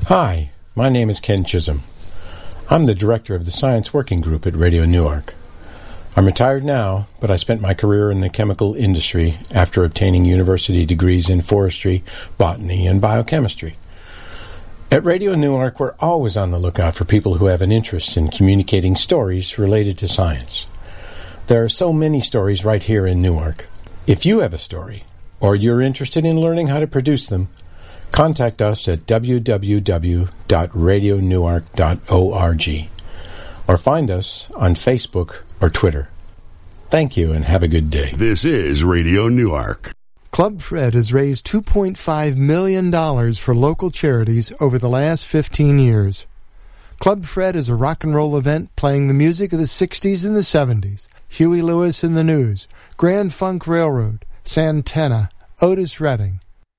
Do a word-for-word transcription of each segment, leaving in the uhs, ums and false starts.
Hi, my name is Ken Chisholm. I'm the director of the Science Working Group at Radio Newark. I'm retired now, but I spent my career in the chemical industry after obtaining university degrees in forestry, botany, and biochemistry. At Radio Newark, we're always on the lookout for people who have an interest in communicating stories related to science. There are so many stories right here in Newark. If you have a story, or you're interested in learning how to produce them, contact us at w w w dot radio newark dot org or find us on Facebook or Twitter. Thank you and have a good day. This is Radio Newark. Club Fred has raised two point five million dollars for local charities over the last fifteen years. Club Fred is a rock and roll event playing the music of the sixties and the seventies. Huey Lewis and the News, Grand Funk Railroad, Santana, Otis Redding.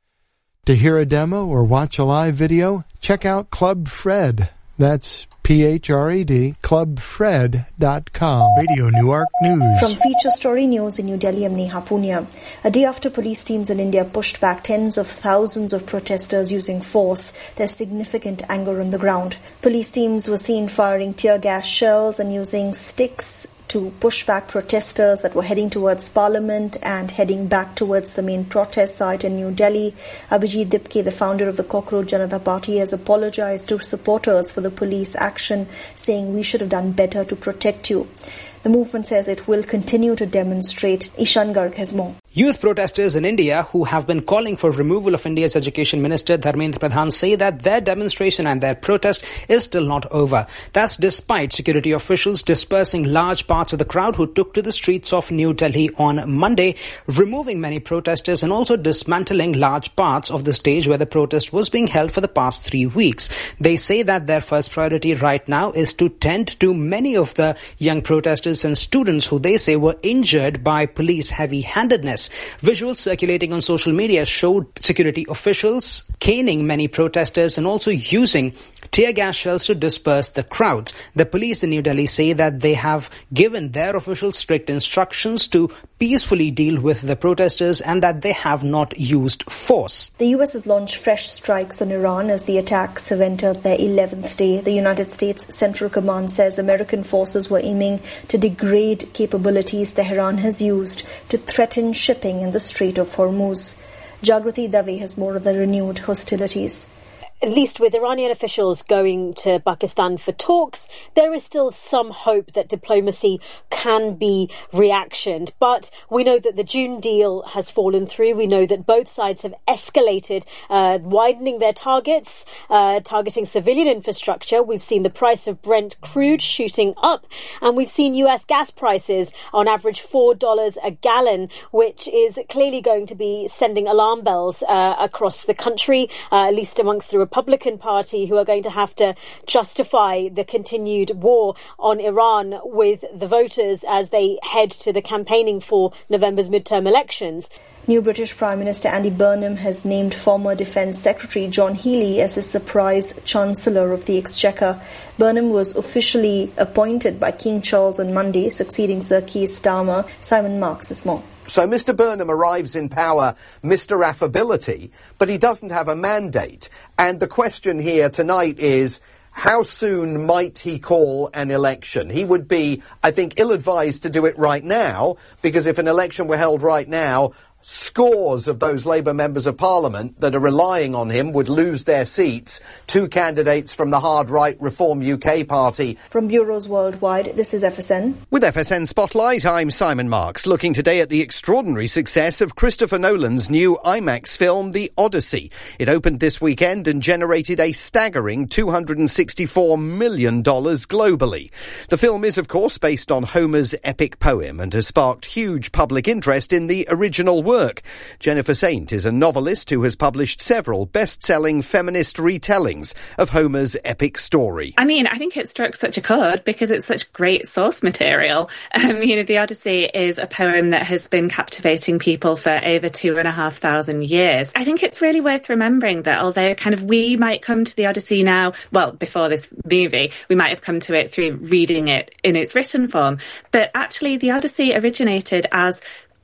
To hear a demo or watch a live video, check out Club Fred. That's P H R E D, club fred dot com. Radio Newark News. From Feature Story News in New Delhi, I'm Neha Punia. A day after police teams in India pushed back tens of thousands of protesters using force, there's significant anger on the ground. Police teams were seen firing tear gas shells and using sticks to push back protesters that were heading towards Parliament and heading back towards the main protest site in New Delhi. Abhijit Dipke, the founder of the Cockroach Janata Party, has apologized to supporters for the police action, saying we should have done better to protect you. The movement says it will continue to demonstrate. Ishan Garg has more. Youth protesters in India who have been calling for removal of India's Education Minister Dharmendra Pradhan say that their demonstration and their protest is still not over. That's despite security officials dispersing large parts of the crowd who took to the streets of New Delhi on Monday, removing many protesters and also dismantling large parts of the stage where the protest was being held for the past three weeks. They say that their first priority right now is to tend to many of the young protesters and students who they say were injured by police heavy-handedness. Visuals circulating on social media showed security officials caning many protesters and also using tear gas shells to disperse the crowds. The police in New Delhi say that they have given their officials strict instructions to peacefully deal with the protesters and that they have not used force. The U S has launched fresh strikes on Iran as the attacks have entered their eleventh day. The United States Central Command says American forces were aiming to degrade capabilities Tehran has used to threaten shipping in the Strait of Hormuz. Jagrati Dave has more of the renewed hostilities. At least with Iranian officials going to Pakistan for talks, there is still some hope that diplomacy can be reactioned. But we know that the June deal has fallen through. We know that both sides have escalated, uh, widening their targets, uh, targeting civilian infrastructure. We've seen the price of Brent crude shooting up, and we've seen U S gas prices on average four dollars a gallon, which is clearly going to be sending alarm bells uh, across the country, uh, at least amongst the Republican Party, who are going to have to justify the continued war on Iran with the voters as they head to the campaigning for November's midterm elections. New British Prime Minister Andy Burnham has named former Defence Secretary John Healey as his surprise Chancellor of the Exchequer. Burnham was officially appointed by King Charles on Monday, succeeding Sir Keir Starmer. Simon Marks is more. So Mister Burnham arrives in power, Mister Affability, but he doesn't have a mandate. And the question here tonight is, how soon might he call an election? He would be, I think, ill-advised to do it right now, because if an election were held right now, scores of those Labour members of Parliament that are relying on him would lose their seats. Two candidates from the hard-right Reform U K party. From bureaus worldwide, this is F S N. With F S N Spotlight, I'm Simon Marks, looking today at the extraordinary success of Christopher Nolan's new IMAX film, The Odyssey. It opened this weekend and generated a staggering two hundred sixty-four million dollars globally. The film is, of course, based on Homer's epic poem and has sparked huge public interest in the original work. Jennifer Saint is a novelist who has published several best-selling feminist retellings of Homer's epic story. I mean, I think it struck such a chord because it's such great source material. Um, you know, The Odyssey is a poem that has been captivating people for over two and a half thousand years. I think it's really worth remembering that although kind of we might come to The Odyssey now, well, before this movie, we might have come to it through reading it in its written form, but actually The Odyssey originated as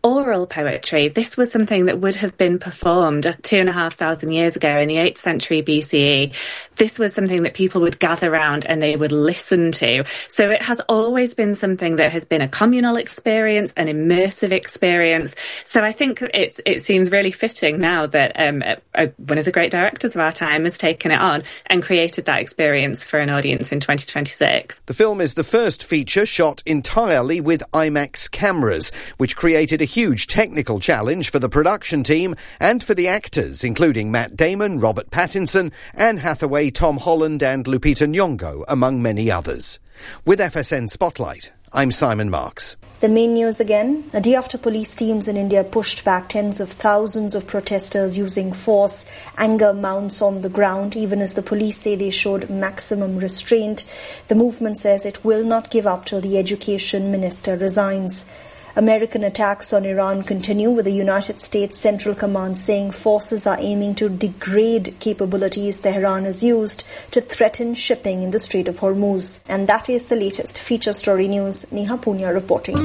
oral poetry. This was something that would have been performed two and a half thousand years ago in the eighth century B C E. This was something that people would gather around and they would listen to. So it has always been something that has been a communal experience, an immersive experience. So I think it's, it seems really fitting now that um, a, one of the great directors of our time has taken it on and created that experience for an audience in twenty twenty-six. The film is the first feature shot entirely with IMAX cameras, which created a huge technical challenge for the production team and for the actors, including Matt Damon, Robert Pattinson, Anne Hathaway, Tom Holland and Lupita Nyong'o, among many others. With F S N Spotlight, I'm Simon Marks. The main news again. A day after police teams in India pushed back tens of thousands of protesters using force, anger mounts on the ground, even as the police say they showed maximum restraint. The movement says it will not give up till the education minister resigns. American attacks on Iran continue, with the United States Central Command saying forces are aiming to degrade capabilities Tehran has used to threaten shipping in the Strait of Hormuz. And that is the latest feature story news. Neha Punya reporting.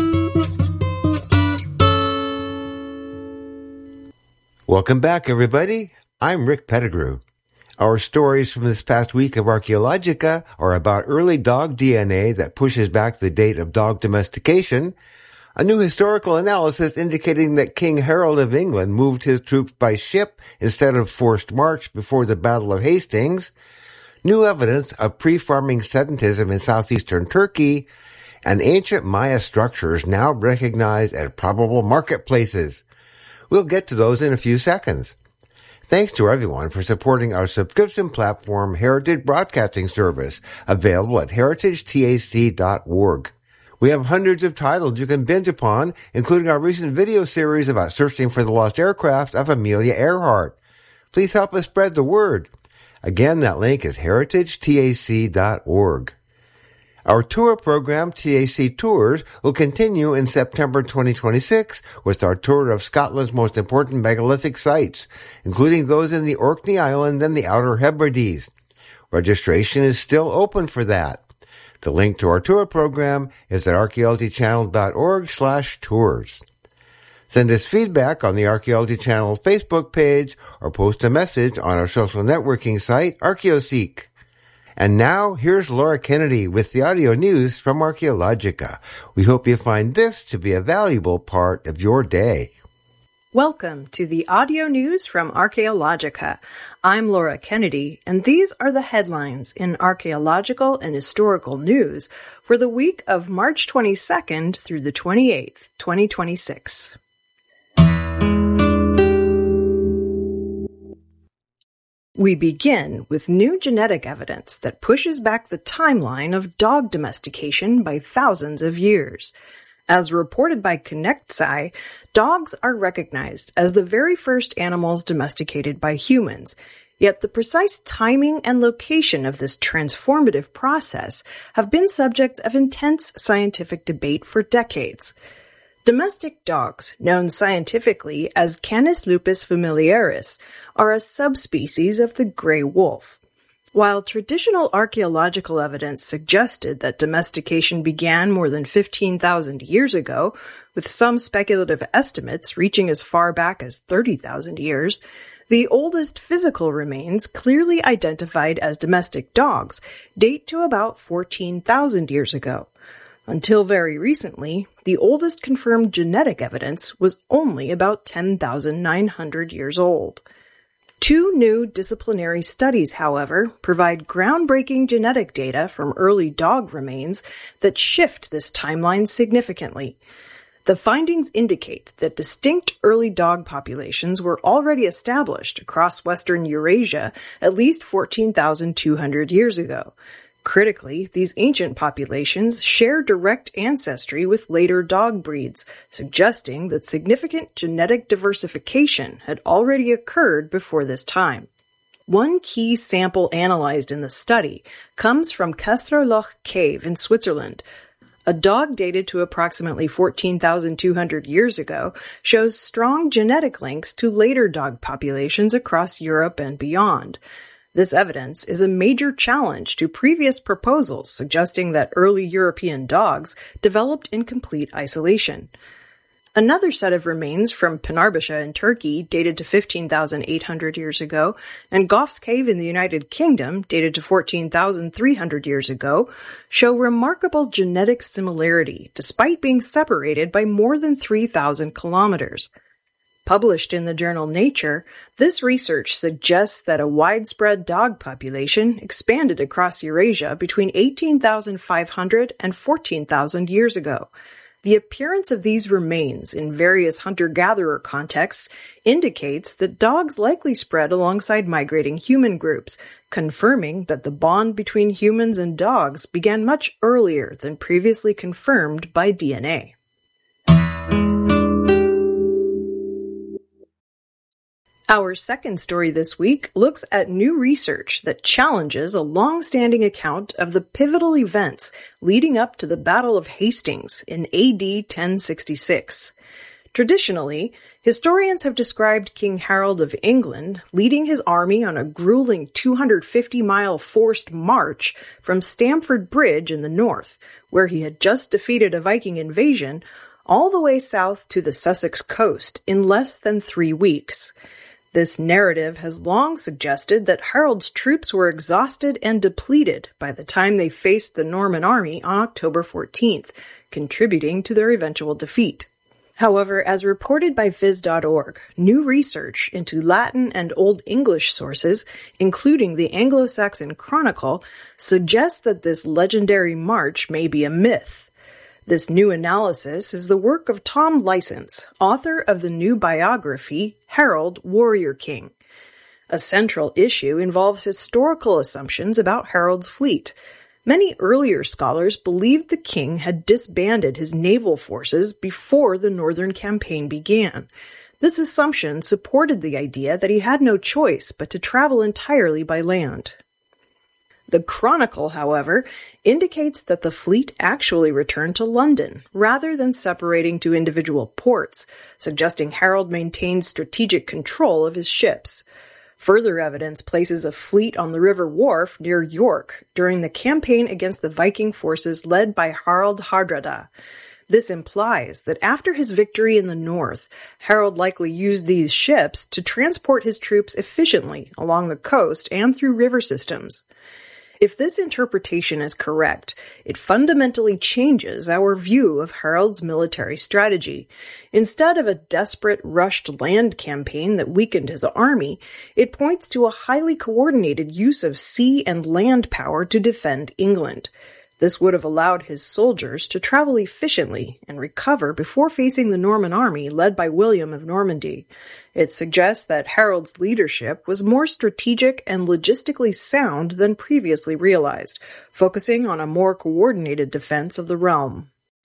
Welcome back, everybody. I'm Rick Pettigrew. Our stories from this past week of Archaeologica are about early dog D N A that pushes back the date of dog domestication, a new historical analysis indicating that King Harold of England moved his troops by ship instead of forced march before the Battle of Hastings, new evidence of pre-farming sedentism in southeastern Turkey, and ancient Maya structures now recognized as probable marketplaces. We'll get to those in a few seconds. Thanks to everyone for supporting our subscription platform, Heritage Broadcasting Service, available at heritage tac dot org. We have hundreds of titles you can binge upon, including our recent video series about searching for the lost aircraft of Amelia Earhart. Please help us spread the word. Again, that link is heritage tac dot org. Our tour program, T A C Tours, will continue in September twenty twenty-six with our tour of Scotland's most important megalithic sites, including those in the Orkney Island and the Outer Hebrides. Registration is still open for that. The link to our tour program is at archaeology channel dot org slash tours. Send us feedback on the Archaeology Channel Facebook page or post a message on our social networking site, ArchaeoSeek. And now, here's Laura Kennedy with the audio news from Archaeologica. We hope you find this to be a valuable part of your day. Welcome to the audio news from Archaeologica. I'm Laura Kennedy, and these are the headlines in archaeological and historical news for the week of March twenty-second through the twenty-eighth, twenty twenty-six. We begin with new genetic evidence that pushes back the timeline of dog domestication by thousands of years. As reported by ConnectSci, dogs are recognized as the very first animals domesticated by humans, yet the precise timing and location of this transformative process have been subjects of intense scientific debate for decades. Domestic dogs, known scientifically as Canis lupus familiaris, are a subspecies of the gray wolf. While traditional archaeological evidence suggested that domestication began more than fifteen thousand years ago, with some speculative estimates reaching as far back as thirty thousand years, the oldest physical remains clearly identified as domestic dogs date to about fourteen thousand years ago. Until very recently, the oldest confirmed genetic evidence was only about ten thousand nine hundred years old. Two new disciplinary studies, however, provide groundbreaking genetic data from early dog remains that shift this timeline significantly. The findings indicate that distinct early dog populations were already established across western Eurasia at least fourteen thousand two hundred years ago. Critically, these ancient populations share direct ancestry with later dog breeds, suggesting that significant genetic diversification had already occurred before this time. One key sample analyzed in the study comes from Kessler-Loch Cave in Switzerland. A dog dated to approximately fourteen thousand two hundred years ago shows strong genetic links to later dog populations across Europe and beyond. This evidence is a major challenge to previous proposals suggesting that early European dogs developed in complete isolation. Another set of remains from Pınarbaşı in Turkey, dated to fifteen thousand eight hundred years ago, and Gough's Cave in the United Kingdom, dated to fourteen thousand three hundred years ago, show remarkable genetic similarity, despite being separated by more than three thousand kilometers. Published in the journal Nature, this research suggests that a widespread dog population expanded across Eurasia between eighteen thousand five hundred and fourteen thousand years ago. The appearance of these remains in various hunter-gatherer contexts indicates that dogs likely spread alongside migrating human groups, confirming that the bond between humans and dogs began much earlier than previously confirmed by D N A. Our second story this week looks at new research that challenges a long-standing account of the pivotal events leading up to the Battle of Hastings in A D ten sixty-six. Traditionally, historians have described King Harold of England leading his army on a grueling two hundred fifty mile forced march from Stamford Bridge in the north, where he had just defeated a Viking invasion, all the way south to the Sussex coast in less than three weeks. This narrative has long suggested that Harold's troops were exhausted and depleted by the time they faced the Norman army on October fourteenth, contributing to their eventual defeat. However, as reported by Viz dot org, new research into Latin and Old English sources, including the Anglo-Saxon Chronicle, suggests that this legendary march may be a myth. This new analysis is the work of Tom Licence, author of the new biography, Harold, Warrior King. A central issue involves historical assumptions about Harold's fleet. Many earlier scholars believed the king had disbanded his naval forces before the northern campaign began. This assumption supported the idea that he had no choice but to travel entirely by land. The Chronicle, however, indicates that the fleet actually returned to London, rather than separating to individual ports, suggesting Harold maintained strategic control of his ships. Further evidence places a fleet on the River Wharfe near York during the campaign against the Viking forces led by Harald Hardrada. This implies that after his victory in the north, Harold likely used these ships to transport his troops efficiently along the coast and through river systems. If this interpretation is correct, it fundamentally changes our view of Harold's military strategy. Instead of a desperate, rushed land campaign that weakened his army, it points to a highly coordinated use of sea and land power to defend England. This would have allowed his soldiers to travel efficiently and recover before facing the Norman army led by William of Normandy. It suggests that Harold's leadership was more strategic and logistically sound than previously realized, focusing on a more coordinated defense of the realm.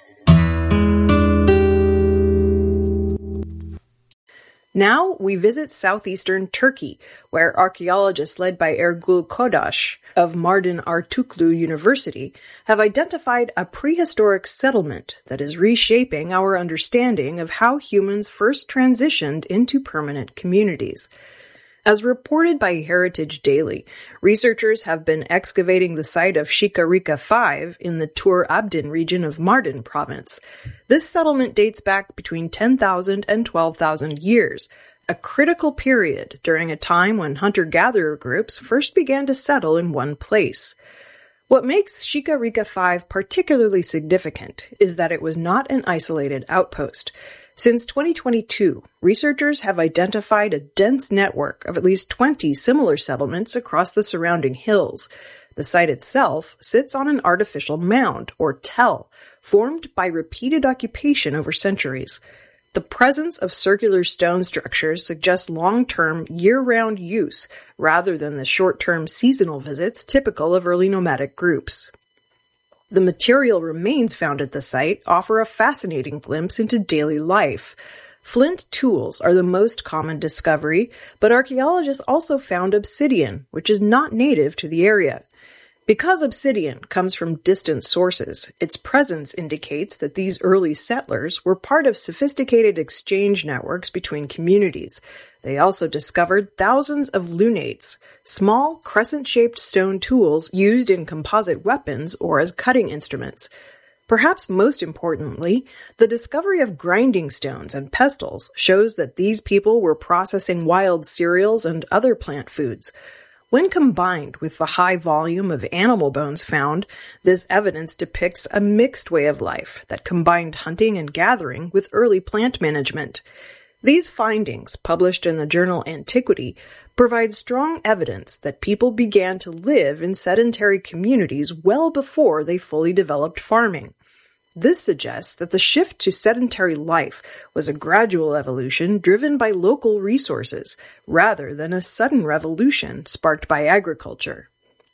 Now we visit southeastern Turkey, where archaeologists led by Ergül Kodaş of Mardin Artuklu University have identified a prehistoric settlement that is reshaping our understanding of how humans first transitioned into permanent communities. As reported by Heritage Daily, researchers have been excavating the site of Shikarika five in the Tur Abdin region of Mardin province. This settlement dates back between ten thousand and twelve thousand years, a critical period during a time when hunter-gatherer groups first began to settle in one place. What makes Shikarika five particularly significant is that it was not an isolated outpost. Since twenty twenty-two, researchers have identified a dense network of at least twenty similar settlements across the surrounding hills. The site itself sits on an artificial mound, or tell, formed by repeated occupation over centuries. The presence of circular stone structures suggests long-term, year-round use, rather than the short-term seasonal visits typical of early nomadic groups. The material remains found at the site offer a fascinating glimpse into daily life. Flint tools are the most common discovery, but archaeologists also found obsidian, which is not native to the area. Because obsidian comes from distant sources, its presence indicates that these early settlers were part of sophisticated exchange networks between communities. They also discovered thousands of lunates, small crescent-shaped stone tools used in composite weapons or as cutting instruments. Perhaps most importantly, the discovery of grinding stones and pestles shows that these people were processing wild cereals and other plant foods. When combined with the high volume of animal bones found, this evidence depicts a mixed way of life that combined hunting and gathering with early plant management. These findings, published in the journal Antiquity, provide strong evidence that people began to live in sedentary communities well before they fully developed farming. This suggests that the shift to sedentary life was a gradual evolution driven by local resources, rather than a sudden revolution sparked by agriculture.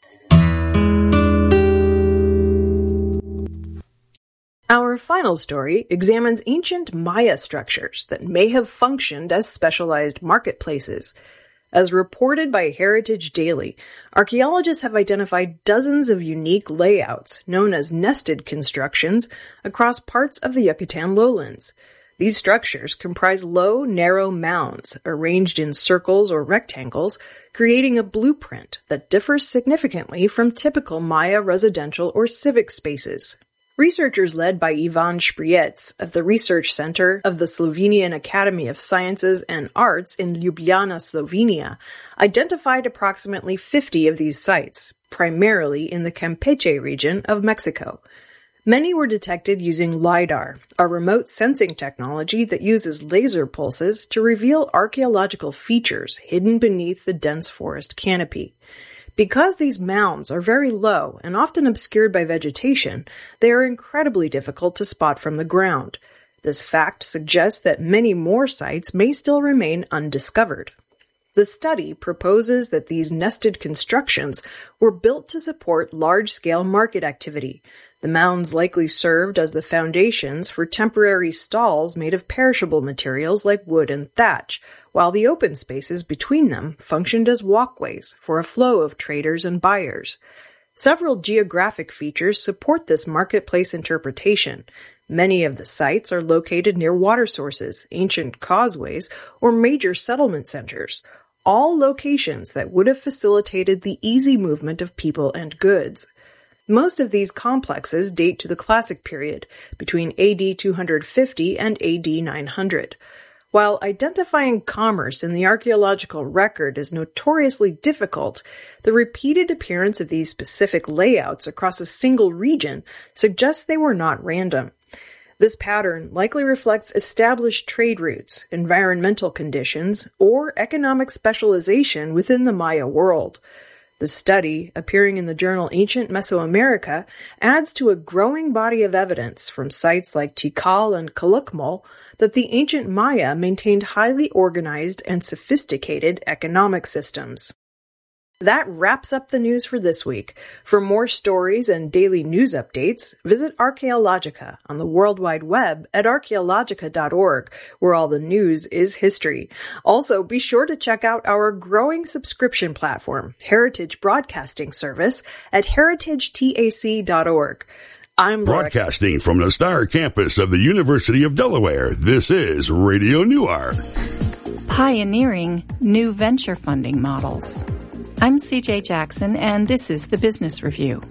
Our final story examines ancient Maya structures that may have functioned as specialized marketplaces. As reported by Heritage Daily, archaeologists have identified dozens of unique layouts, known as nested constructions, across parts of the Yucatan lowlands. These structures comprise low, narrow mounds arranged in circles or rectangles, creating a blueprint that differs significantly from typical Maya residential or civic spaces. Researchers led by Ivan Špriec of the Research Center of the Slovenian Academy of Sciences and Arts in Ljubljana, Slovenia, identified approximately fifty of these sites, primarily in the Campeche region of Mexico. Many were detected using LiDAR, a remote sensing technology that uses laser pulses to reveal archaeological features hidden beneath the dense forest canopy. Because these mounds are very low and often obscured by vegetation, they are incredibly difficult to spot from the ground. This fact suggests that many more sites may still remain undiscovered. The study proposes that these nested constructions were built to support large-scale market activity. The mounds likely served as the foundations for temporary stalls made of perishable materials like wood and thatch, while the open spaces between them functioned as walkways for a flow of traders and buyers. Several geographic features support this marketplace interpretation. Many of the sites are located near water sources, ancient causeways, or major settlement centers, all locations that would have facilitated the easy movement of people and goods. Most of these complexes date to the Classic period, between A D two fifty and A D nine hundred. While identifying commerce in the archaeological record is notoriously difficult, the repeated appearance of these specific layouts across a single region suggests they were not random. This pattern likely reflects established trade routes, environmental conditions, or economic specialization within the Maya world. The study, appearing in the journal Ancient Mesoamerica, adds to a growing body of evidence from sites like Tikal and Calakmul that the ancient Maya maintained highly organized and sophisticated economic systems. That wraps up the news for this week. For more stories and daily news updates, visit Archaeologica on the World Wide Web at archaeologica dot org, where all the news is history. Also, be sure to check out our growing subscription platform, Heritage Broadcasting Service, at heritage tac dot org. I'm Broadcasting from the Star Campus of the University of Delaware, this is Radio Newark. Pioneering new venture funding models. I'm C J Jackson, and this is the Business Review.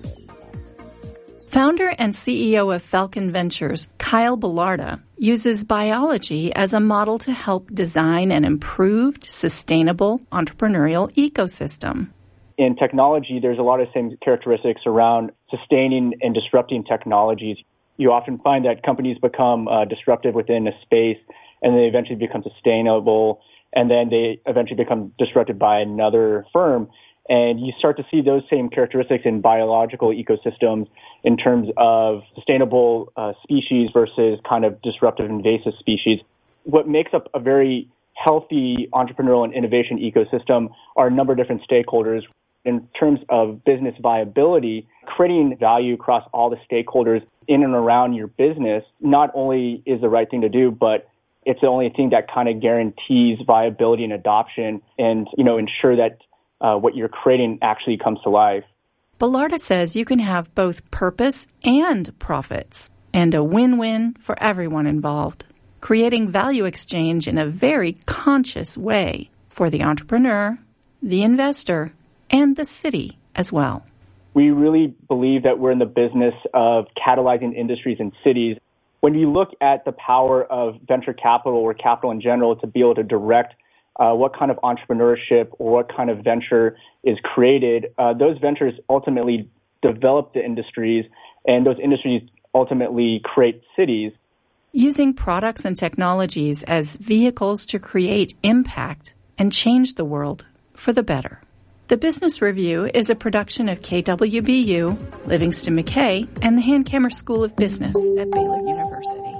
Founder and C E O of Falcon Ventures, Kyle Belarda, uses biology as a model to help design an improved, sustainable entrepreneurial ecosystem. In technology, there's a lot of same characteristics around sustaining and disrupting technologies. You often find that companies become uh, disruptive within a space, and they eventually become sustainable, and then they eventually become disrupted by another firm. And you start to see those same characteristics in biological ecosystems in terms of sustainable uh, species versus kind of disruptive invasive species. What makes up a very healthy entrepreneurial and innovation ecosystem are a number of different stakeholders. In terms of business viability, creating value across all the stakeholders in and around your business not only is the right thing to do, but it's the only thing that kind of guarantees viability and adoption and, you know, ensure that uh, what you're creating actually comes to life. Belarda says you can have both purpose and profits and a win-win for everyone involved, creating value exchange in a very conscious way for the entrepreneur, the investor, and the city as well. We really believe that we're in the business of catalyzing industries in cities. When you look at the power of venture capital or capital in general to be able to direct uh, what kind of entrepreneurship or what kind of venture is created, uh, those ventures ultimately develop the industries, and those industries ultimately create cities. Using products and technologies as vehicles to create impact and change the world for the better. The Business Review is a production of K W B U, Livingston McKay, and the Hankamer School of Business at Baylor University.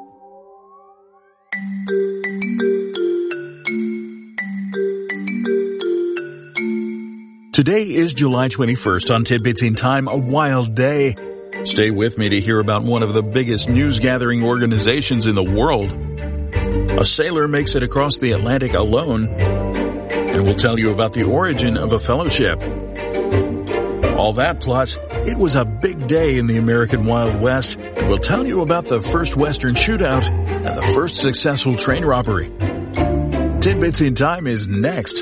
Today is July twenty-first. On Tidbits in Time, a wild day. Stay with me to hear about one of the biggest news-gathering organizations in the world. A sailor makes it across the Atlantic alone, and we'll tell you about the origin of a fellowship. All that plus, it was a big day in the American Wild West, and we'll tell you about the first Western shootout and the first successful train robbery. Tidbits in Time is next.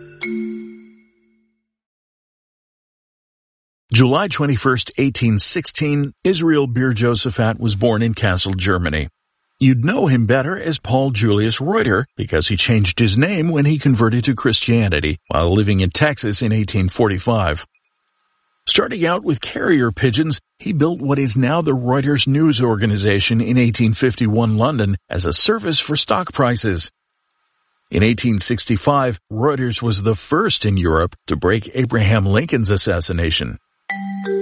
July twenty-first, eighteen sixteen, Israel Bir Josephat was born in Kassel, Germany. You'd know him better as Paul Julius Reuter because he changed his name when he converted to Christianity while living in Texas in eighteen forty-five. Starting out with carrier pigeons, he built what is now the Reuters News Organization in eighteen fifty-one London as a service for stock prices. In eighteen sixty-five, Reuters was the first in Europe to break Abraham Lincoln's assassination.